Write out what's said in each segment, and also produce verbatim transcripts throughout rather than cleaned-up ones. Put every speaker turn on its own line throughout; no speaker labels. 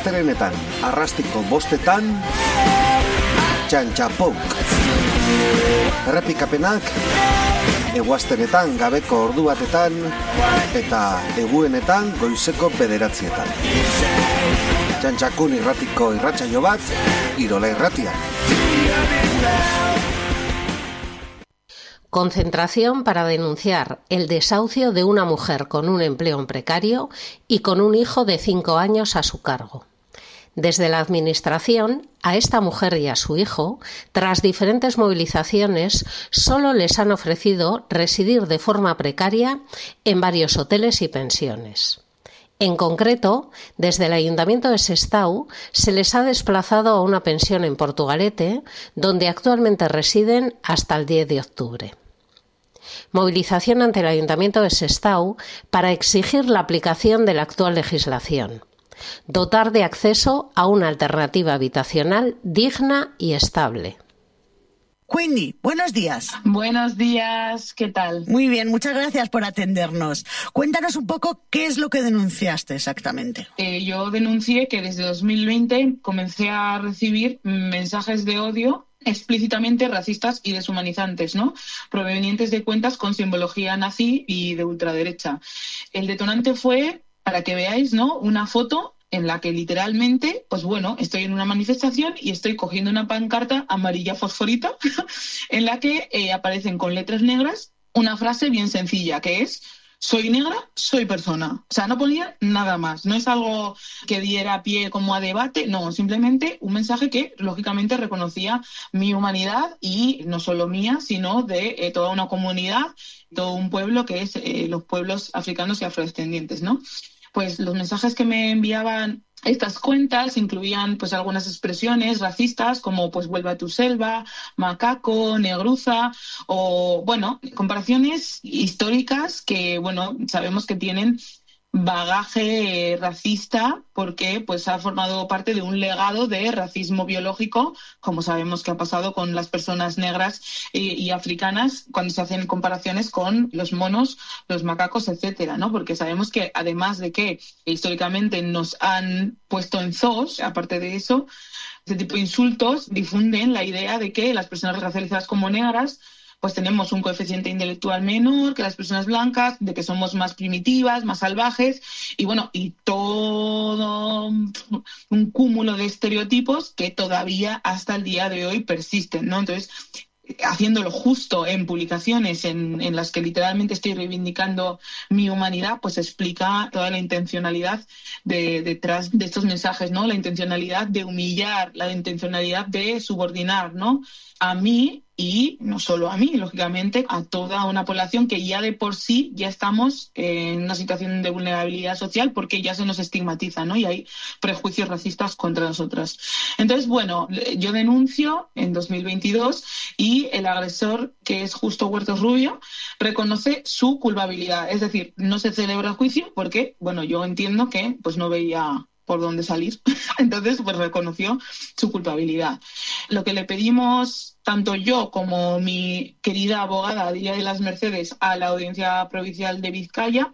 Astelenetan, arrastiko bostetan, txantxapok. Errepikapenak, eguaztenetan gabeko ordu batetan, eta eguenetan goizeko bederatzietan. Txantxakun irratiko irratsaio bat, Irola Irratia.
Concentración para denunciar el desahucio de una mujer con un empleo precario y con un hijo de cinco años a su cargo. Desde la Administración, a esta mujer y a su hijo, tras diferentes movilizaciones, solo les han ofrecido residir de forma precaria en varios hoteles y pensiones. En concreto, desde el Ayuntamiento de Sestao se les ha desplazado a una pensión en Portugalete, donde actualmente residen hasta el diez de octubre. Movilización ante el Ayuntamiento de Sestao para exigir la aplicación de la actual legislación. Dotar de acceso a una alternativa habitacional digna y estable.
Queenie, buenos días.
Buenos días, ¿qué tal?
Muy bien, muchas gracias por atendernos. Cuéntanos un poco qué es lo que denunciaste exactamente.
Eh, yo denuncié que desde dos mil veinte comencé a recibir mensajes de odio explícitamente racistas y deshumanizantes, ¿no? Provenientes de cuentas con simbología nazi y de ultraderecha. El detonante fue, para que veáis, ¿no?, una foto en la que literalmente, pues bueno, estoy en una manifestación y estoy cogiendo una pancarta amarilla fosforita en la que eh, aparecen con letras negras una frase bien sencilla, que es: soy negra, soy persona. O sea, no ponía nada más. No es algo que diera pie como a debate, no, simplemente un mensaje que lógicamente reconocía mi humanidad y no solo mía, sino de eh, toda una comunidad, todo un pueblo que es eh, los pueblos africanos y afrodescendientes, ¿no? Pues los mensajes que me enviaban estas cuentas incluían pues algunas expresiones racistas como pues vuelve a tu selva, macaco, negruza o bueno, comparaciones históricas que bueno, sabemos que tienen bagaje eh, racista porque pues ha formado parte de un legado de racismo biológico, como sabemos que ha pasado con las personas negras y, y africanas cuando se hacen comparaciones con los monos, los macacos, etcétera, ¿no? Porque sabemos que además de que históricamente nos han puesto en zoos, aparte de eso, este tipo de insultos difunden la idea de que las personas racializadas como negras pues tenemos un coeficiente intelectual menor que las personas blancas, de que somos más primitivas, más salvajes, y bueno, y todo un cúmulo de estereotipos que todavía hasta el día de hoy persisten, ¿no? Entonces, haciéndolo justo en publicaciones en, en las que literalmente estoy reivindicando mi humanidad, pues explica toda la intencionalidad de, detrás de estos mensajes, ¿no? La intencionalidad de humillar, la intencionalidad de subordinar, ¿no?, a mí y no solo a mí, lógicamente, a toda una población que ya de por sí ya estamos en una situación de vulnerabilidad social porque ya se nos estigmatiza, ¿no? Y hay prejuicios racistas contra nosotras. Entonces, bueno, yo denuncio en dos mil veintidós y el agresor, que es Justo Huertos Rubio, reconoce su culpabilidad. Es decir, no se celebra el juicio porque, bueno, yo entiendo que pues no veía por dónde salir. Entonces, pues reconoció su culpabilidad. Lo que le pedimos tanto yo como mi querida abogada Díaz de las Mercedes a la Audiencia Provincial de Vizcaya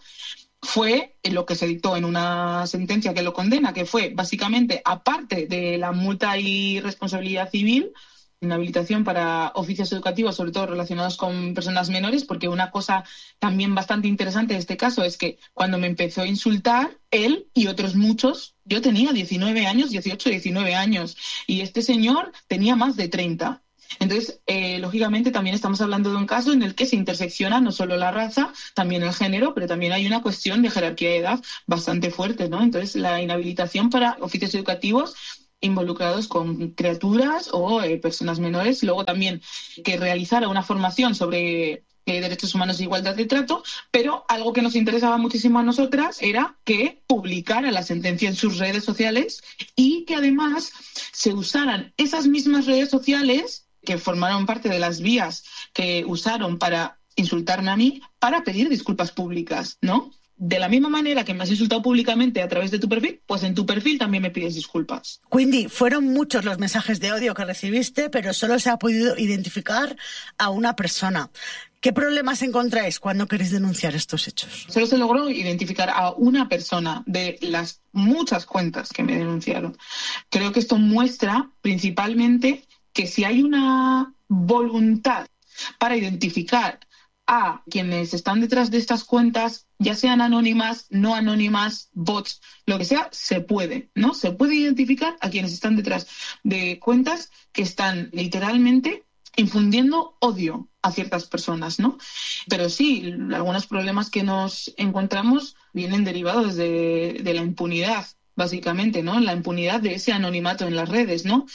fue lo que se dictó en una sentencia que lo condena, que fue básicamente, aparte de la multa y responsabilidad civil, inhabilitación para oficios educativos, sobre todo relacionados con personas menores, porque una cosa también bastante interesante de este caso es que cuando me empezó a insultar, él y otros muchos, yo tenía diecinueve años, dieciocho, diecinueve años, y este señor tenía más de treinta. Entonces, eh, lógicamente, también estamos hablando de un caso en el que se intersecciona no solo la raza, también el género, pero también hay una cuestión de jerarquía de edad bastante fuerte, ¿no? Entonces, la inhabilitación para oficios educativos involucrados con criaturas o eh, personas menores. Luego también que realizara una formación sobre eh, derechos humanos e igualdad de trato, pero algo que nos interesaba muchísimo a nosotras era que publicara la sentencia en sus redes sociales y que además se usaran esas mismas redes sociales que formaron parte de las vías que usaron para insultarme a mí, para pedir disculpas públicas, ¿no? De la misma manera que me has insultado públicamente a través de tu perfil, pues en tu perfil también me pides disculpas.
Queenie, fueron muchos los mensajes de odio que recibiste, pero solo se ha podido identificar a una persona. ¿Qué problemas encontráis cuando queréis denunciar estos hechos?
Solo se logró identificar a una persona de las muchas cuentas que me denunciaron. Creo que esto muestra principalmente que si hay una voluntad para identificar a quienes están detrás de estas cuentas, ya sean anónimas, no anónimas, bots, lo que sea, se puede, ¿no? Se puede identificar a quienes están detrás de cuentas que están literalmente infundiendo odio a ciertas personas, ¿no? Pero sí, algunos problemas que nos encontramos vienen derivados de, de la impunidad, básicamente, ¿no? La impunidad de ese anonimato en las redes, ¿no?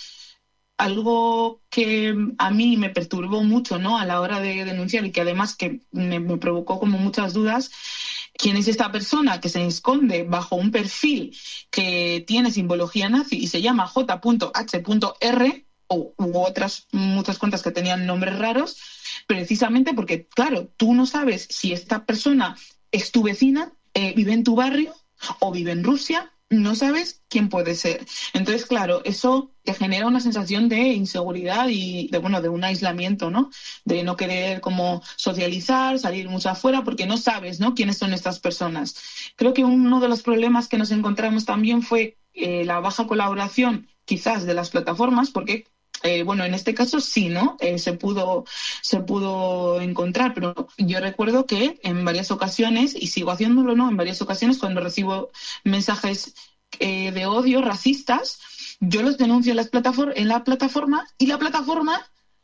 Algo que a mí me perturbó mucho, ¿no?, a la hora de denunciar y que además que me, me provocó como muchas dudas. ¿Quién es esta persona que se esconde bajo un perfil que tiene simbología nazi y se llama J H R o u otras muchas cuentas que tenían nombres raros? Precisamente porque, claro, tú no sabes si esta persona es tu vecina, eh, vive en tu barrio o vive en Rusia. No sabes quién puede ser. Entonces, claro, eso te genera una sensación de inseguridad y de, bueno, de un aislamiento, ¿no? De no querer como socializar, salir mucho afuera, porque no sabes, ¿no?, quiénes son estas personas. Creo que uno de los problemas que nos encontramos también fue eh, la baja colaboración, quizás, de las plataformas, porque Eh, bueno, en este caso sí, ¿no? Eh, se pudo, se pudo encontrar, pero yo recuerdo que en varias ocasiones, y sigo haciéndolo, ¿no?, en varias ocasiones cuando recibo mensajes eh, de odio racistas, yo los denuncio en, las plataform- en la plataforma y la plataforma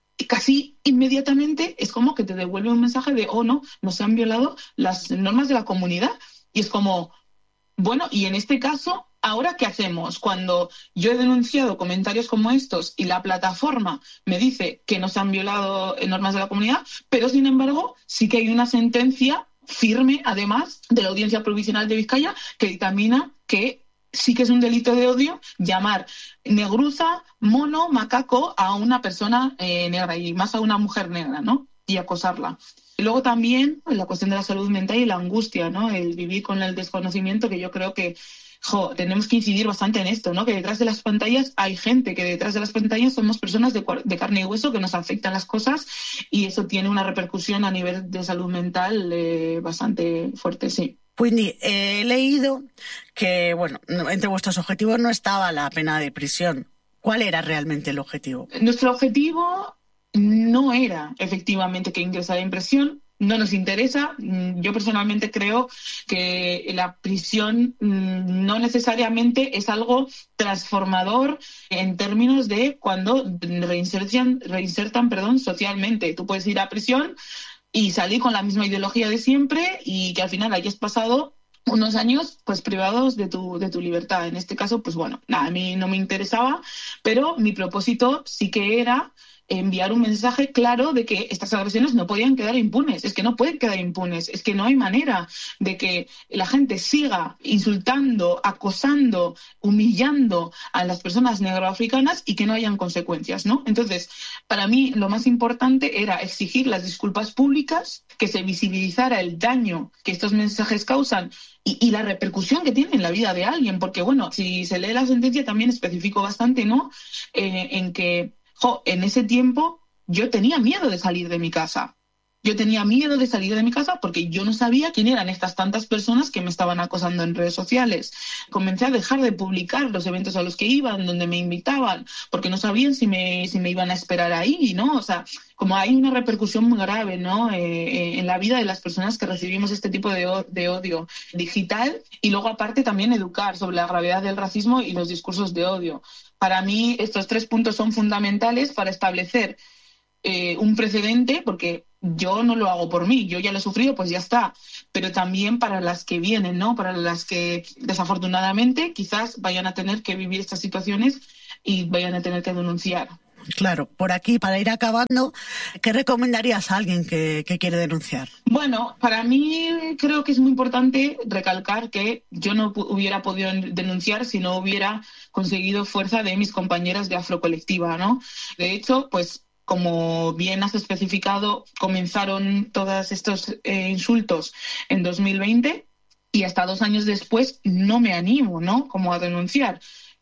casi inmediatamente es como que te devuelve un mensaje de, oh, no, nos han violado las normas de la comunidad. Y es como, bueno, y en este caso, ¿ahora qué hacemos? Cuando yo he denunciado comentarios como estos y la plataforma me dice que nos han violado normas de la comunidad, pero sin embargo sí que hay una sentencia firme, además, de la Audiencia Provisional de Vizcaya, que dictamina que sí que es un delito de odio llamar negruza, mono, macaco a una persona eh, negra y más a una mujer negra, ¿no?, y acosarla. Y luego también la cuestión de la salud mental y la angustia, ¿no?, el vivir con el desconocimiento, que yo creo que Jo, tenemos que incidir bastante en esto, ¿no? Que detrás de las pantallas hay gente, que detrás de las pantallas somos personas de, de carne y hueso, que nos afectan las cosas y eso tiene una repercusión a nivel de salud mental eh, bastante fuerte, sí.
Windy, eh, he leído que, bueno, entre vuestros objetivos no estaba la pena de prisión. ¿Cuál era realmente el objetivo?
Nuestro objetivo no era efectivamente que ingresara en prisión. No nos interesa. Yo personalmente creo que la prisión no necesariamente es algo transformador en términos de cuando reinsertan, reinsertan perdón, socialmente. Tú puedes ir a prisión y salir con la misma ideología de siempre y que al final hayas pasado unos años pues privados de tu, de tu libertad. En este caso, pues bueno, nada, a mí no me interesaba, pero mi propósito sí que era enviar un mensaje claro de que estas agresiones no podían quedar impunes. Es que no pueden quedar impunes. Es que no hay manera de que la gente siga insultando, acosando, humillando a las personas negroafricanas y que no hayan consecuencias, ¿no? Entonces, para mí lo más importante era exigir las disculpas públicas, que se visibilizara el daño que estos mensajes causan y, y la repercusión que tiene en la vida de alguien. Porque, bueno, si se lee la sentencia también especifico bastante, ¿no?, eh, en que Jo, en ese tiempo yo tenía miedo de salir de mi casa. Yo tenía miedo de salir de mi casa porque yo no sabía quién eran estas tantas personas que me estaban acosando en redes sociales. Comencé a dejar de publicar los eventos a los que iban, donde me invitaban, porque no sabían si me, si me iban a esperar ahí, ¿no? O sea, como hay una repercusión muy grave, ¿no?, eh, en la vida de las personas que recibimos este tipo de, de odio digital, y luego aparte también educar sobre la gravedad del racismo y los discursos de odio. Para mí estos tres puntos son fundamentales para establecer eh, un precedente, porque yo no lo hago por mí, yo ya lo he sufrido, pues ya está, pero también para las que vienen, ¿no?, para las que desafortunadamente quizás vayan a tener que vivir estas situaciones y vayan a tener que denunciar.
Claro, por aquí, para ir acabando, ¿qué recomendarías a alguien que, que quiere denunciar?
Bueno, para mí creo que es muy importante recalcar que yo no hubiera podido denunciar si no hubiera conseguido fuerza de mis compañeras de Afrocolectiva, ¿no? De hecho, pues como bien has especificado, comenzaron todos estos eh, insultos en dos mil veinte y hasta dos años después no me animo, ¿no?, como a denunciar.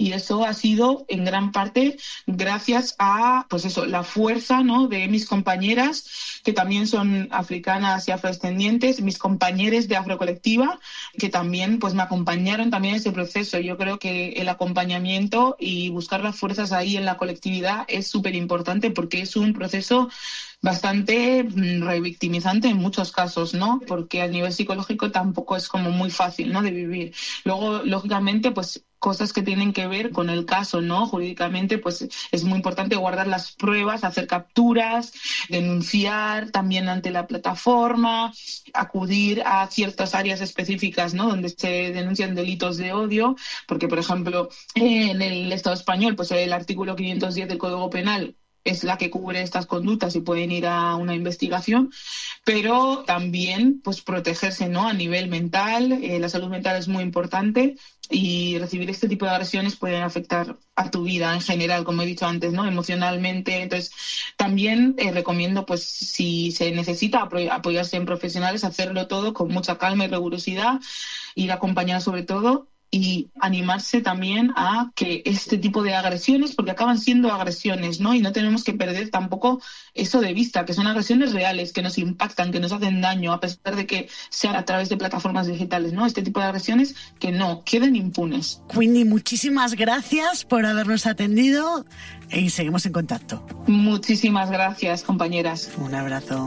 Y eso ha sido en gran parte gracias a, pues eso, la fuerza, ¿no?, de mis compañeras, que también son africanas y afrodescendientes, mis compañeros de Afrocolectiva, que también pues me acompañaron también en ese proceso. Yo creo que el acompañamiento y buscar las fuerzas ahí en la colectividad es súper importante, porque es un proceso bastante revictimizante en muchos casos, ¿no? Porque a nivel psicológico tampoco es como muy fácil, ¿no?, de vivir. Luego, lógicamente, pues cosas que tienen que ver con el caso, ¿no? Jurídicamente, pues es muy importante guardar las pruebas, hacer capturas, denunciar también ante la plataforma, acudir a ciertas áreas específicas, ¿no?, donde se denuncian delitos de odio, porque, por ejemplo, en el Estado español, pues el artículo quinientos diez del Código Penal es la que cubre estas conductas y pueden ir a una investigación, pero también pues protegerse, ¿no?, a nivel mental. Eh, la salud mental es muy importante y recibir este tipo de agresiones pueden afectar a tu vida en general, como he dicho antes, ¿no?, emocionalmente. Entonces, también eh, recomiendo, pues, si se necesita apoyarse en profesionales, hacerlo todo con mucha calma y rigurosidad, ir acompañada sobre todo, y animarse también a que este tipo de agresiones, porque acaban siendo agresiones, ¿no? Y no tenemos que perder tampoco eso de vista, que son agresiones reales, que nos impactan, que nos hacen daño, a pesar de que sean a través de plataformas digitales, ¿no? Este tipo de agresiones que no queden impunes.
Winnie, muchísimas gracias por habernos atendido y seguimos en contacto.
Muchísimas gracias, compañeras.
Un abrazo.